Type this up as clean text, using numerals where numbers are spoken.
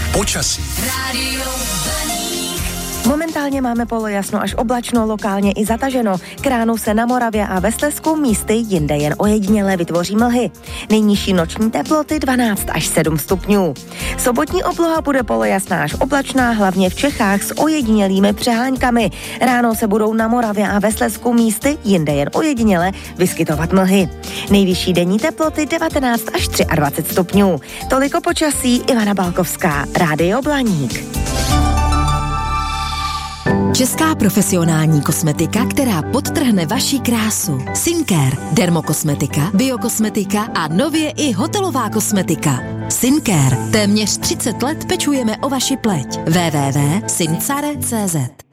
Počasí. Momentálně máme polojasno až oblačno, lokálně i zataženo. K ránu se na Moravě a ve Slezsku místy jinde jen ojediněle vytvoří mlhy. Nejnižší noční teploty 12 až 7 stupňů. Sobotní obloha bude polojasná až oblačná, hlavně v Čechách s ojedinělými přeháňkami. Ráno se budou na Moravě a ve Slezsku místy jinde jen ojediněle vyskytovat mlhy. Nejvyšší denní teploty 19 až 23 stupňů. Toliko počasí, Ivana Balkovská, Rádio Blaník. Česká profesionální kosmetika, která podtrhne vaši krásu. Syncare, dermokosmetika, biokosmetika a nově i hotelová kosmetika. Syncare. Téměř 30 let pečujeme o vaši pleť. www.syncare.cz